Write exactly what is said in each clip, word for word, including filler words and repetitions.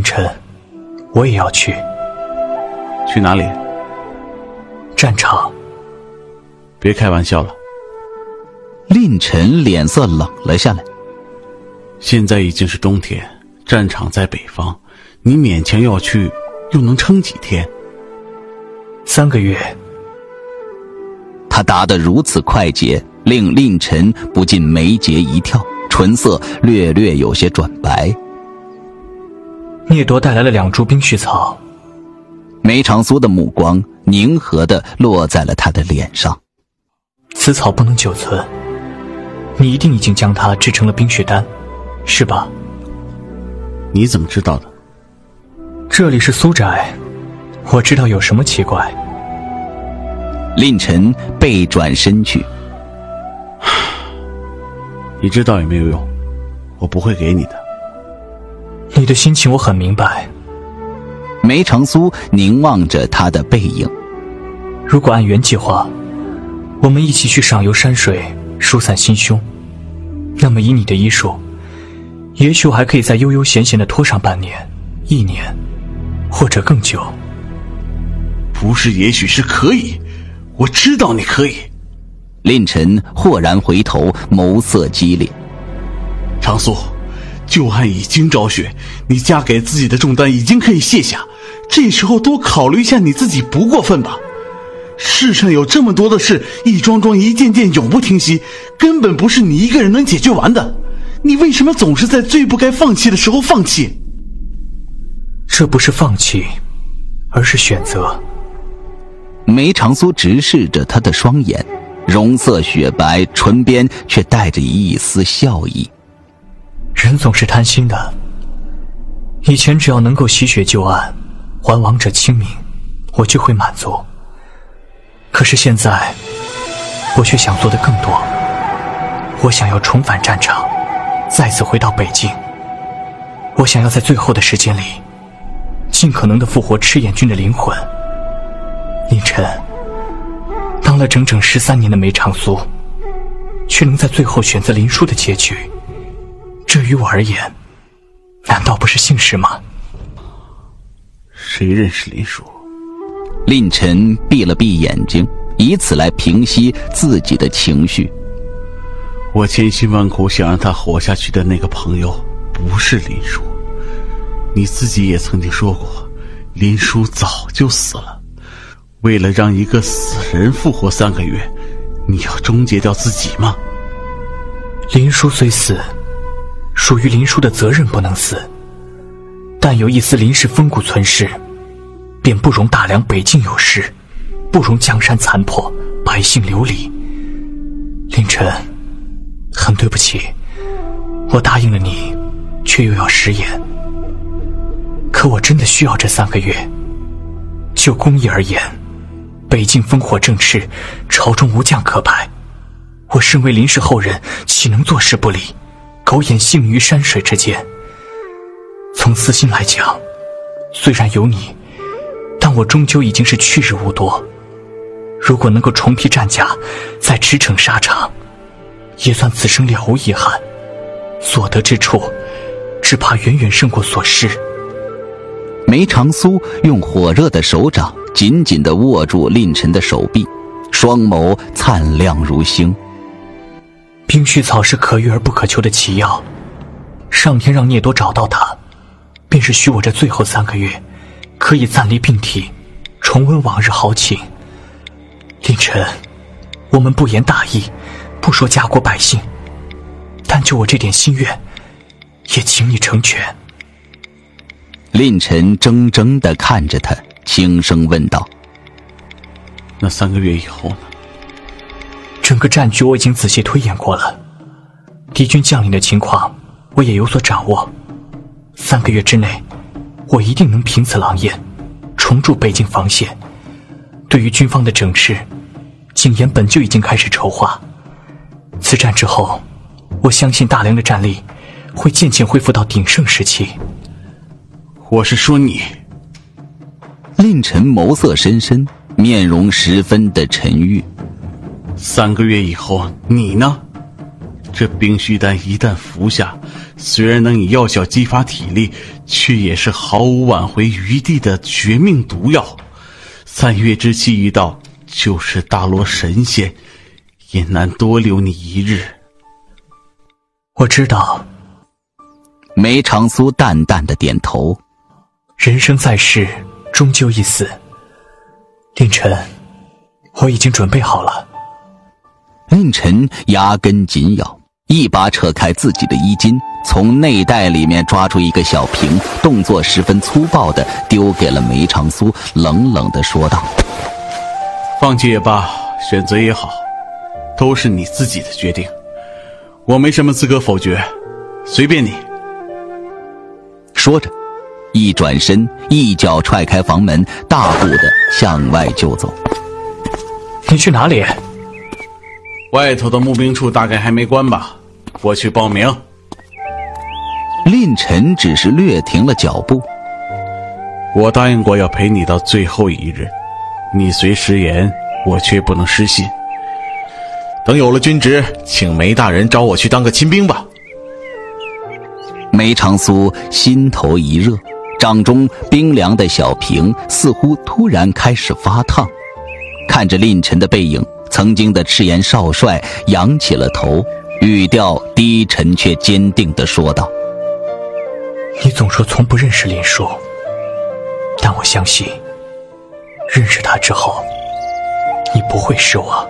晨，我也要去。 去哪里？ 战场。 别开玩笑了。 令晨脸色冷了下来。 现在已经是冬天，战场在北方，你勉强要去，又能撑几天？ 三个月。 他答得如此快捷，令令晨不禁眉睫一跳，唇色略略有些转白。 聂铎带来了两株冰絮草。 梅长苏的目光凝和地落在了他的脸上。 此草不能久存，你一定已经将它制成了冰雪丹，是吧？ 你怎么知道的？ 这里是苏宅，我知道有什么奇怪。 令晨背转身去。 你知道也没有用，我不会给你的。 你的心情我很明白。 梅长苏凝望着他的背影。 如果按原计划，我们一起去赏游山水，疏散心胸，那么以你的医术，也许我还可以再悠悠闲闲地拖上半年、一年，或者更久。 不是也许，是可以，我知道你可以。 令晨豁然回头，眸色激烈。 长苏，旧案已经昭雪，你加给自己的重担已经可以卸下，这时候多考虑一下你自己不过分吧。世上有这么多的事，一桩桩一件件永不停息，根本不是你一个人能解决完的。你为什么总是在最不该放弃的时候放弃？ 这不是放弃，而是选择。 梅长苏直视着他的双眼，容色雪白，唇边却带着一丝笑意。 人总是贪心的，以前只要能够洗雪旧案，还亡者清明，我就会满足。可是现在，我却想做的更多。我想要重返战场，再次回到北京。我想要在最后的时间里，尽可能的复活赤焰军的灵魂。令晨，当了整整十三年的梅长苏，却能在最后选择林殊的结局，这于我而言，难道不是幸事吗？ 谁认识林殊？ 令晨闭了闭眼睛，以此来平息自己的情绪。 我千辛万苦想让他活下去的那个朋友，不是林殊。你自己也曾经说过，林殊早就死了。为了让一个死人复活三个月，你要终结掉自己吗？ 林殊虽死，属于林殊的责任不能死，但有一丝林氏风骨存世，便不容大梁北境有事，不容江山残破，百姓流离。令晨，很对不起，我答应了你，却又要食言。可我真的需要这三个月。就公义而言，北境烽火正炽，朝中无将可派。我身为林氏后人，岂能坐视不理，苟掩性命于山水之间？从私心来讲，虽然有你，但我终究已经是去日无多。如果能够重披战甲，再驰骋沙场，也算此生了无遗憾。所得之处，只怕远远胜过所失。 梅长苏用火热的手掌紧紧地握住令晨的手臂，双眸灿亮如星。 冰絮草是可遇而不可求的奇药，上天让聂铎找到它，便是许我这最后三个月可以暂离病体，重温往日豪情。令晨，我们不言大义，不说家国百姓，但就我这点心愿，也请你成全。 令晨怔怔地看着他，轻声问道： 那三个月以后呢？ 整个战局我已经仔细推演过了，敌军将领的情况我也有所掌握。三个月之内，我一定能平此狼烟，重筑北境防线。对于军方的整治，景琰本就已经开始筹划。此战之后，我相信大梁的战力会渐渐恢复到鼎盛时期。 我是说你。 令晨眸色深深，面容十分的沉郁。 三个月以后，你呢？这冰须丹一旦服下， 虽然能以药效激发体力，却也是毫无挽回余地的绝命毒药。三月之期一到，就是大罗神仙也难多留你一日。 我知道。 梅长苏淡淡的点头。 人生在世，终究一死。令臣，我已经准备好了。 令臣牙根紧咬，一把扯开自己的衣襟，从内袋里面抓出一个小瓶，动作十分粗暴地丢给了梅长苏，冷冷地说道： 放弃也罢，选择也好，都是你自己的决定，我没什么资格否决，随便你。 说着一转身，一脚踹开房门，大步地向外就走。 你去哪里？ 外头的募兵处大概还没关吧，我去报名。 令臣只是略停了脚步。 我答应过要陪你到最后一日，你虽食言，我却不能失信。 等有了军职，请梅大人招我去当个亲兵吧。 梅长苏心头一热，掌中冰凉的小瓶似乎突然开始发烫。看着令臣的背影，曾经的赤焰少帅仰起了头，语调低沉却坚定地说道： 你总说从不认识林殊，但我相信认识他之后，你不会失望。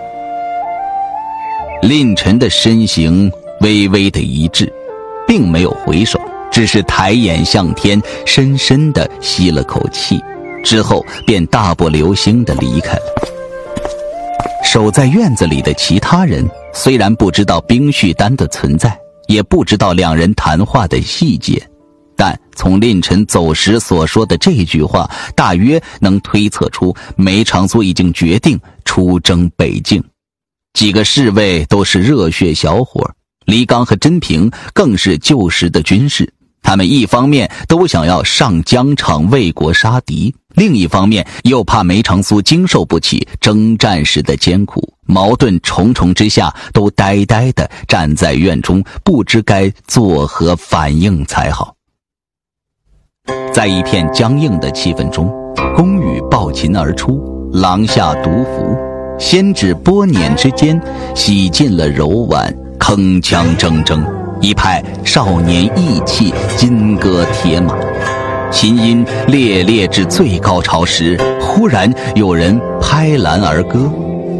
令臣的身形微微的一滞，并没有回首，只是抬眼向天，深深地吸了口气，之后便大步流星地离开了。守在院子里的其他人虽然不知道冰絮丹的存在，也不知道两人谈话的细节，但从令臣走时所说的这句话，大约能推测出梅长苏已经决定出征北境。几个侍卫都是热血小伙，黎刚和甄平更是旧时的军士，他们一方面都想要上疆场为国杀敌，另一方面又怕梅长苏经受不起征战时的艰苦，矛盾重重之下，都呆呆地站在院中，不知该作何反应才好。在一片僵硬的气氛中，宫羽抱琴而出，廊下独舞，仙指拨捻之间洗尽了柔婉，铿锵铮铮，一派少年意气，金戈铁马。琴音烈烈至最高潮时，忽然有人拍栏而歌，